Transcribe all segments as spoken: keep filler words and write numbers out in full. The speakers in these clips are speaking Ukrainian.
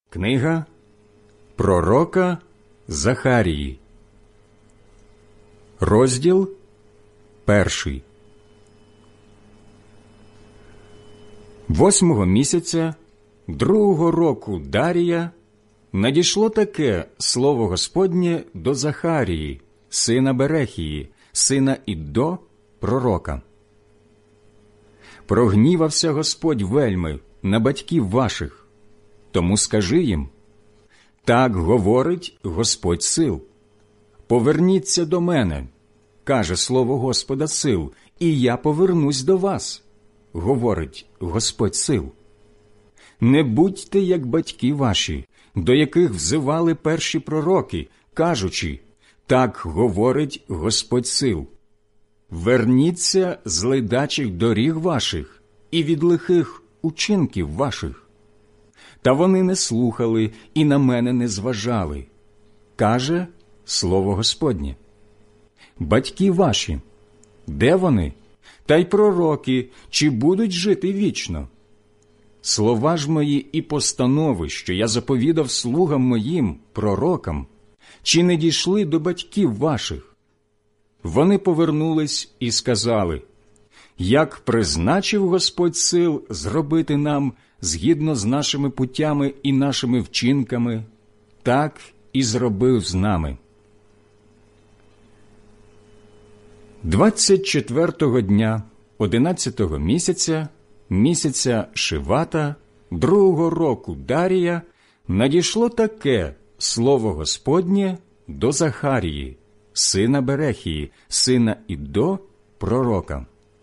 Книга пророка Захарії, розділ перший. Восьмого місяця другого року Дарія надійшло таке слово Господнє до Захарії, сина Берехії, сина Іддо, пророка. Прогнівався Господь вельми на батьків ваших, тому скажи їм: так говорить Господь сил. Поверніться до мене, каже слово Господа сил, і я повернусь до вас, говорить Господь сил. Не будьте, як батьки ваші, до яких взивали перші пророки, кажучи: так говорить Господь сил. Верніться з ледачих доріг ваших і від лихих учинків ваших. Та вони не слухали і на мене не зважали, каже слово Господнє. Батьки ваші, де вони? Та й пророки, чи будуть жити вічно? Слова ж мої і постанови, що я заповідав слугам моїм, пророкам, чи не дійшли до батьків ваших? Вони повернулись і сказали: як призначив Господь сил зробити нам згідно з нашими путями і нашими вчинками, так і зробив з нами. Двадцять четвертого дня одинадцятого місяця, місяця Шивата, другого року Дарія, надійшло таке слово Господнє до Захарії, сина Берехії, сина Іддо, пророка.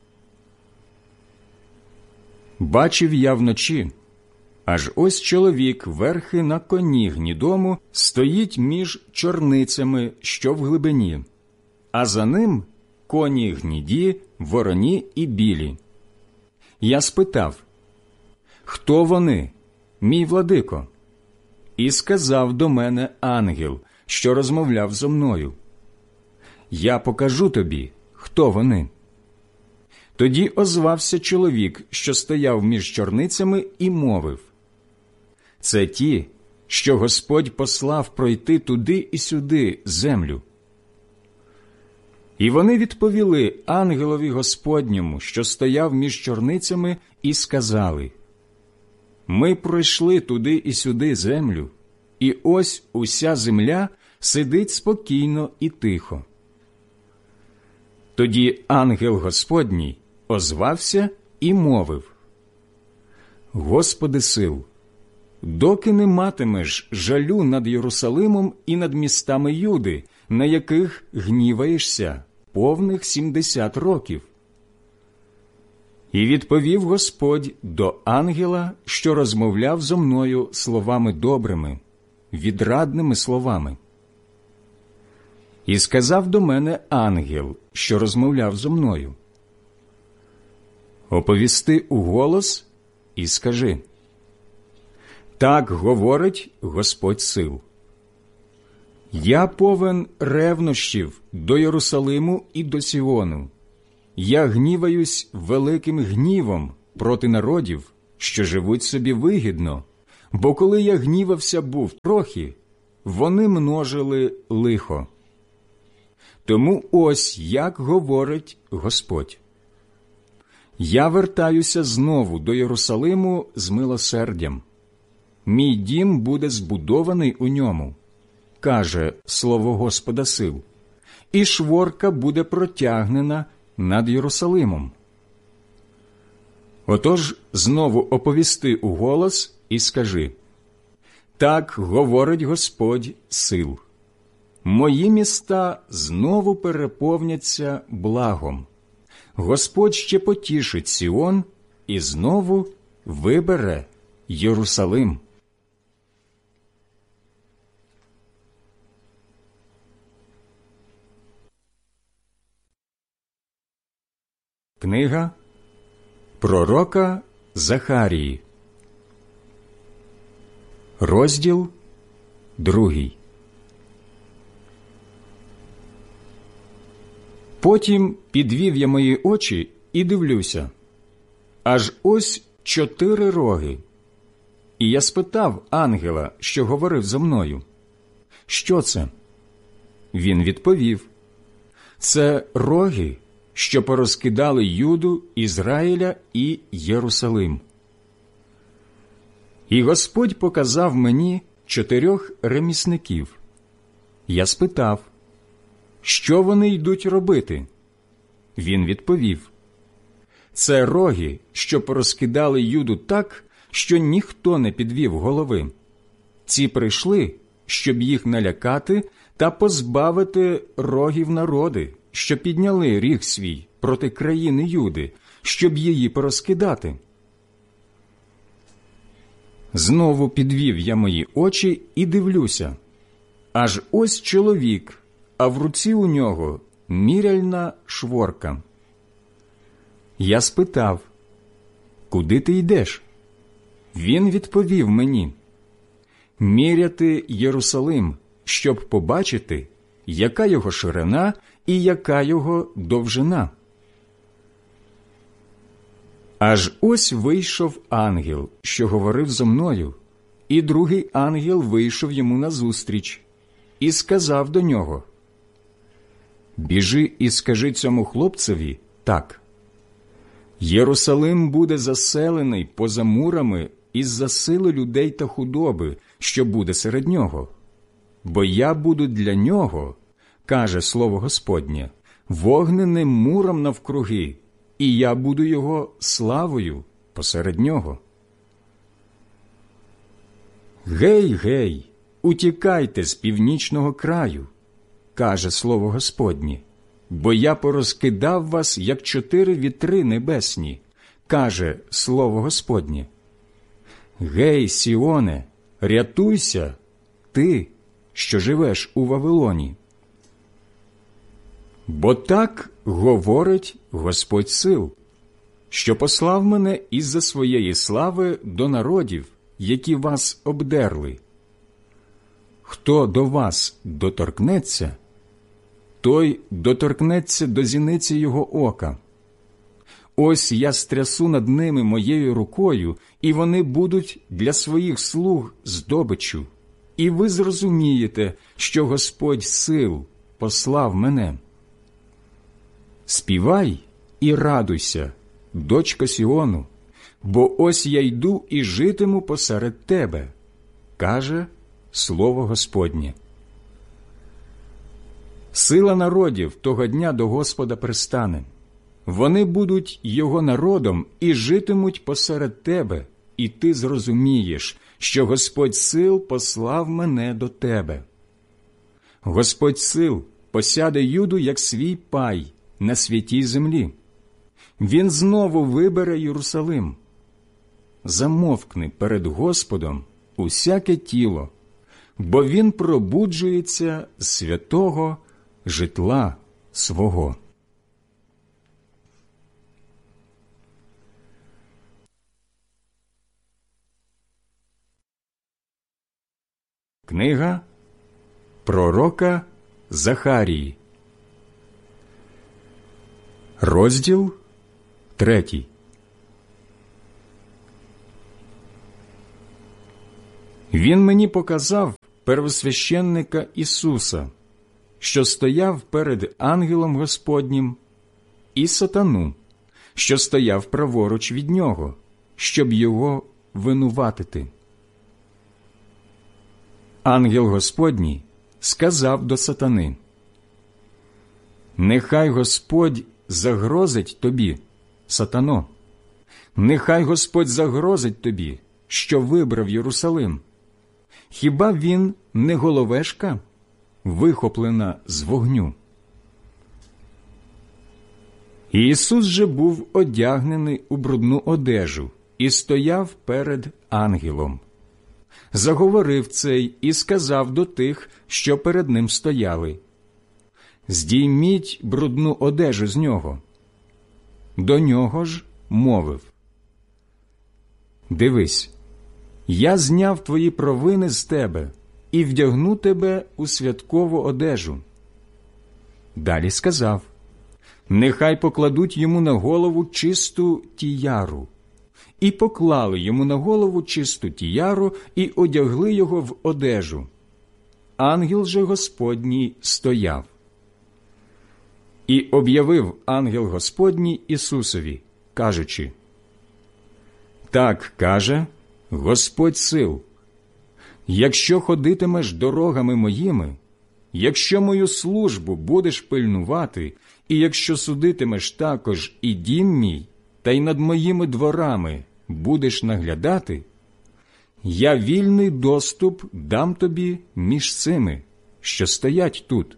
Бачив я вночі, аж ось чоловік верхи на коні гнідому стоїть між чорницями, що в глибині, а за ним коні гніді, вороні і білі. Я спитав: хто вони, мій владико? І сказав до мене ангел, що розмовляв зо мною: я покажу тобі, хто вони. Тоді озвався чоловік, що стояв між чорницями, і мовив: це ті, що Господь послав пройти туди і сюди землю. І вони відповіли ангелові Господньому, що стояв між чорницями, і сказали: ми пройшли туди і сюди землю, і ось уся земля сидить спокійно і тихо. Тоді ангел Господній озвався і мовив: Господи сил, доки не матимеш жалю над Єрусалимом і над містами Юди, на яких гніваєшся повних сімдесят років? І відповів Господь до ангела, що розмовляв зо мною словами добрими, відрадними словами. І сказав до мене ангел, що розмовляв зо мною: оповісти уголос і скажи: так говорить Господь сил. Я повен ревнощів до Єрусалиму і до Сіону. Я гніваюсь великим гнівом проти народів, що живуть собі вигідно, бо коли я гнівався був трохи, вони множили лихо. Тому ось як говорить Господь: я вертаюся знову до Єрусалиму з милосердям. Мій дім буде збудований у ньому, каже слово Господа сил, і шворка буде протягнена над Єрусалимом. Отож знову оповісти уголос і скажи: так говорить Господь сил. Мої міста знову переповняться благом. Господь ще потішить Сіон і знову вибере Єрусалим. Книга пророка Захарії, розділ другий. Потім підвів я мої очі і дивлюся, аж ось чотири роги, І я спитав ангела, що говорив зо мною: «Що це?» Він відповів: «Це роги, що порозкидали Юду, Ізраїля і Єрусалим». І Господь показав мені чотирьох ремісників. Я спитав: «Що вони йдуть робити?» Він відповів: «Це роги, що порозкидали Юду так, що ніхто не підвів голови. Ці прийшли, щоб їх налякати та позбавити рогів народи, що підняли ріг свій проти країни Юди, щоб її порозкидати». Знову підвів я мої очі і дивлюся. Аж ось чоловік, а в руці у нього міряльна шворка. Я спитав: «Куди ти йдеш?» Він відповів мені: «Міряти Єрусалим, щоб побачити, яка його ширина і яка його довжина». Аж ось вийшов ангел, що говорив зо мною, і другий ангел вийшов йому назустріч і сказав до нього: «Біжи і скажи цьому хлопцеві так: Єрусалим буде заселений поза мурами із-за сили людей та худоби, що буде серед нього. Бо я буду для нього, каже слово Господнє, вогненим муром навкруги, і я буду його славою посеред нього». «Гей, гей, утікайте з північного краю, каже слово Господнє, бо я порозкидав вас, як чотири вітри небесні, каже слово Господнє. Гей, Сіоне, рятуйся, ти, що живеш у Вавилоні. Бо так говорить Господь сил, що послав мене із-за своєї слави до народів, які вас обдерли. Хто до вас доторкнеться, той доторкнеться до зіниці його ока. Ось я стрясу над ними моєю рукою, і вони будуть для своїх слуг здобиччю. І ви зрозумієте, що Господь сил послав мене. Співай і радуйся, дочко Сіону, бо ось я йду і житиму посеред тебе, каже слово Господнє. Сила народів того дня до Господа пристане. Вони будуть його народом і житимуть посеред тебе, і ти зрозумієш, що Господь сил послав мене до тебе. Господь сил посяде Юду як свій пай на святій землі. Він знову вибере Єрусалим. Замовкни перед Господом усяке тіло, бо він пробуджується з святого житла свого. Книга пророка Захарії, розділ третій. Він мені показав первосвященника Ісуса, що стояв перед ангелом Господнім, і сатану, що стояв праворуч від нього, щоб його винуватити. Ангел Господній сказав до сатани: «Нехай Господь загрозить тобі, сатано, нехай Господь загрозить тобі, що вибрав Єрусалим. Хіба він не головешка, вихоплена з вогню?» Ісус же був одягнений у брудну одежу і стояв перед ангелом. Заговорив цей і сказав до тих, що перед ним стояли: «Здійміть брудну одежу з нього». До нього ж мовив: «Дивись, я зняв твої провини з тебе і вдягну тебе у святкову одежу». Далі сказав: «Нехай покладуть йому на голову чисту тіяру, і поклали йому на голову чисту тіяру і одягли його в одежу. Ангел же Господній стояв. І об'явив ангел Господній Ісусові, кажучи: «Так каже Господь сил, якщо ходитимеш дорогами моїми, якщо мою службу будеш пильнувати, і якщо судитимеш також і дім мій, та й над моїми дворами будеш наглядати, я вільний доступ дам тобі між цими, що стоять тут.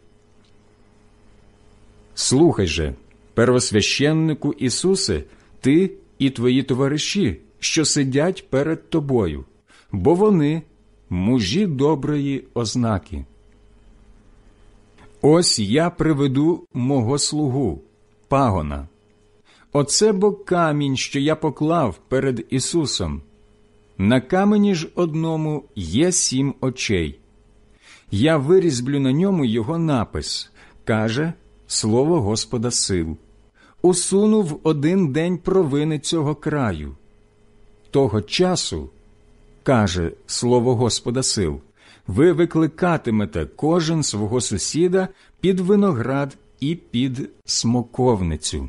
Слухай же, первосвященнику Ісусе, ти і твої товариші, що сидять перед тобою, бо вони мужі доброї ознаки. Ось я приведу мого слугу, пагона. Оце бо камінь, що я поклав перед Ісусом. На камені ж одному є сім очей. Я вирізблю на ньому його напис, каже слово Господа сил. Усуну в один день провини цього краю. Того часу, каже слово Господа сил, ви викликатимете кожен свого сусіда під виноград і під смоковницю».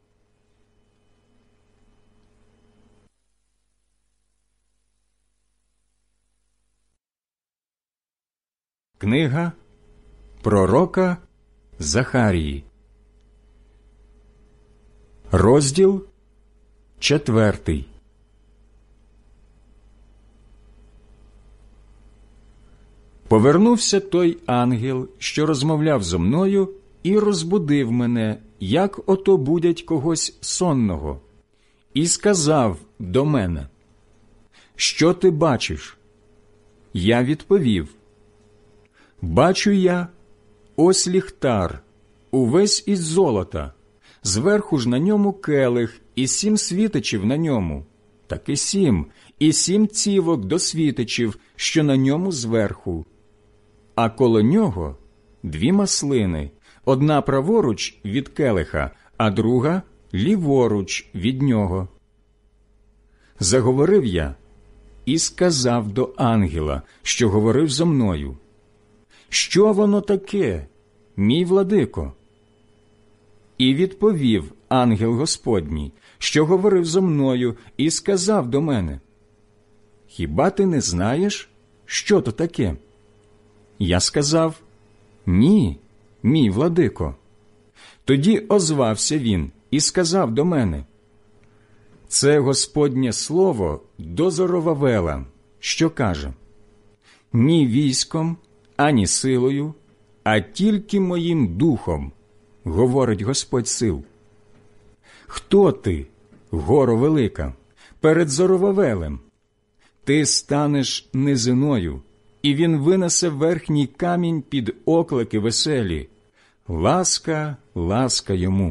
Книга пророка Захарії, розділ четвертий. Повернувся той ангел, що розмовляв зо мною, і розбудив мене, як ото будять когось сонного, і сказав до мене: «Що ти бачиш?» Я відповів: «Бачу я ось ліхтар, увесь із золота, зверху ж на ньому келих, і сім світичів на ньому, так і сім, і сім цівок до світичів, що на ньому зверху. А коло нього дві маслини, одна праворуч від келиха, а друга ліворуч від нього». Заговорив я і сказав до ангела, що говорив зо мною: «Що воно таке, мій владико?» І відповів ангел Господній, що говорив зо мною, і сказав до мене: «Хіба ти не знаєш, що то таке?» Я сказав: «Ні, мій владико». Тоді озвався він і сказав до мене: «Це Господнє слово до Зоровавела, що каже: ні військом, ані силою, а тільки моїм духом, говорить Господь сил. Хто ти, горо велика, перед Зоровавелем? Ти станеш низиною, і він винесе верхній камінь під оклики веселі. Ласка, ласка йому».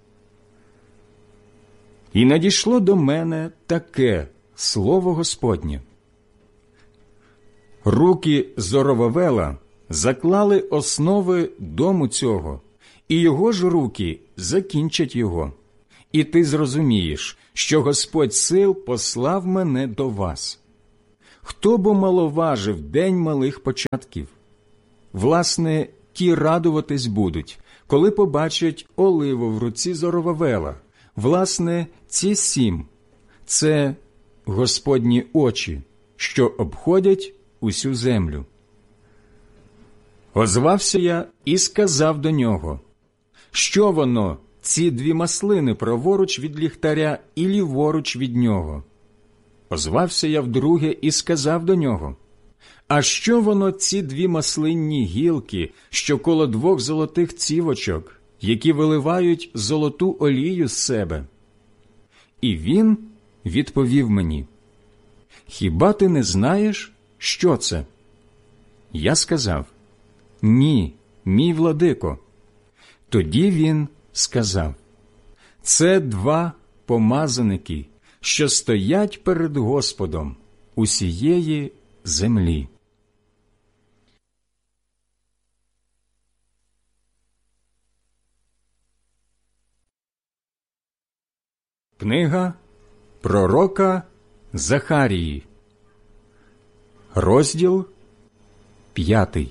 І надійшло до мене таке слово Господнє: «Руки Зоровавела заклали основи дому цього, і його ж руки закінчать його. І ти зрозумієш, що Господь сил послав мене до вас. Хто бо маловажив день малих початків? Власне, ті радуватись будуть, коли побачать оливу в руці Зоровавела. Власне, ці сім – це Господні очі, що обходять усю землю». Озвався я і сказав до нього: «Що воно, ці дві маслини праворуч від ліхтаря і ліворуч від нього?» Озвався я вдруге і сказав до нього: «А що воно, ці дві маслинні гілки, що коло двох золотих цівочок, які виливають золоту олію з себе?» І він відповів мені: «Хіба ти не знаєш, що це?» Я сказав: «Ні, мій владико». Тоді він сказав: «Це два помазаники, що стоять перед Господом усієї землі». Книга Пророка Захарії, розділ п'ятий.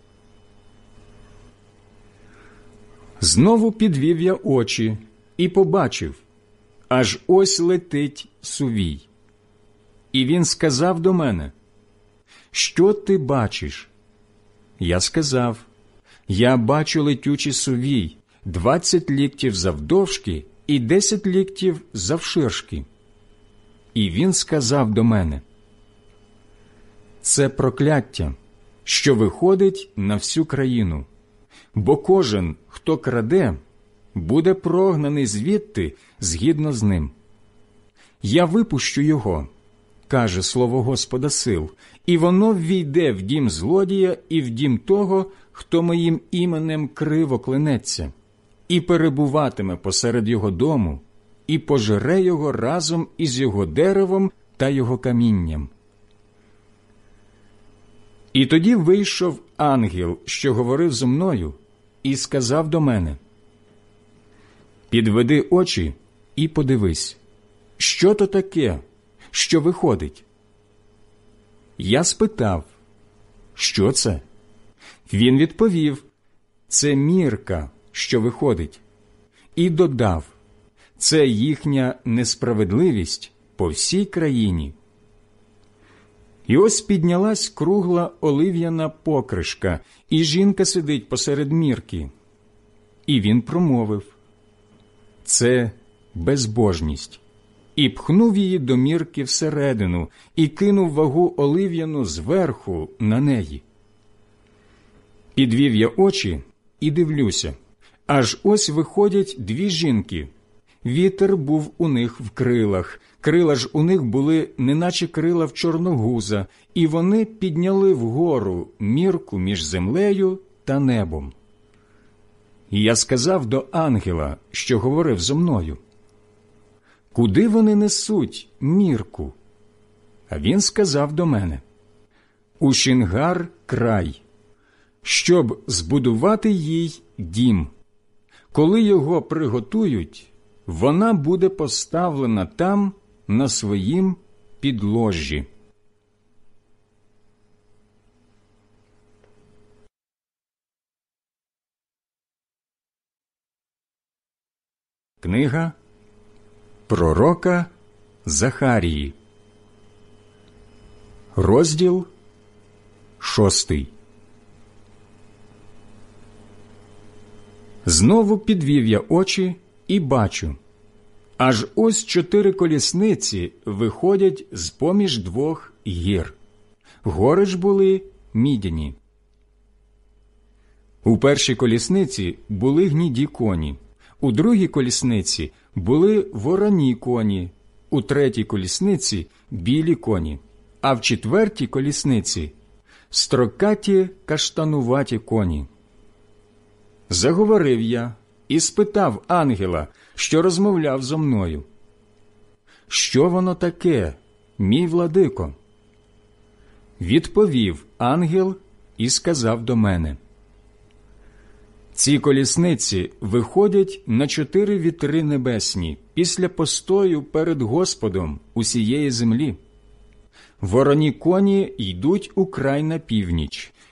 Знову підвів я очі і побачив, аж ось летить сувій. І він сказав до мене: «Що ти бачиш?» Я сказав: «Я бачу летючий сувій, двадцять ліктів завдовжки і десять ліктів завширшки». І він сказав до мене: «Це прокляття, що виходить на всю країну, бо кожен, хто краде, буде прогнаний звідти згідно з ним. Я випущу його, каже слово Господа сил, і воно ввійде в дім злодія і в дім того, хто моїм іменем криво клянеться, і перебуватиме посеред його дому, і пожере його разом із його деревом та його камінням». І тоді вийшов ангел, що говорив зо мною, і сказав до мене: «Підведи очі і подивись, що то таке, що виходить?» Я спитав: «Що це?» Він відповів: «Це мірка, що виходить». І додав: «Це їхня несправедливість по всій країні». І ось піднялась кругла олив'яна покришка, і жінка сидить посеред мірки. І він промовив: «Це безбожність», і пхнув її до мірки всередину, і кинув вагу олив'яну зверху на неї. Підвів я очі і дивлюся, аж ось виходять дві жінки. Вітер був у них в крилах, крила ж у них були неначе крила в чорногуза, і вони підняли вгору мірку між землею та небом. І я сказав до ангела, що говорив зо мною: «Куди вони несуть мірку?» А він сказав до мене: «У Шингар край, щоб збудувати їй дім. Коли його приготують, вона буде поставлена там на своїм підложжі». Книга пророка Захарії, розділ шостий. Знову підвів я очі і бачу, аж ось чотири колісниці виходять з-поміж двох гір. Гори ж були мідяні. У першій колісниці були гніді коні, у другій колісниці були вороні коні, у третій колісниці білі коні, а в четвертій колісниці строкаті каштануваті коні. Заговорив я і спитав ангела, що розмовляв зо мною: «Що воно таке, мій владико?» Відповів ангел і сказав до мене: «Ці колісниці виходять на чотири вітри небесні після постою перед Господом усієї землі. Вороні коні йдуть у край на північ,